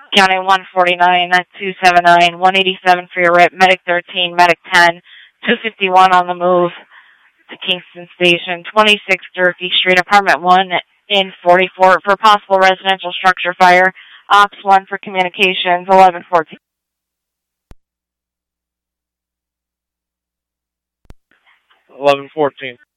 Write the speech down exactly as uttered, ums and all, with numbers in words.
County one forty-nine, two seventy-nine, one eighty-seven for your rip, Medic thirteen, Medic ten, two fifty-one on the move to Kingston Station, twenty-six Durkee Street, Apartment one in forty-four for possible residential structure fire, Ops one for communications, eleven fourteen. eleven fourteen.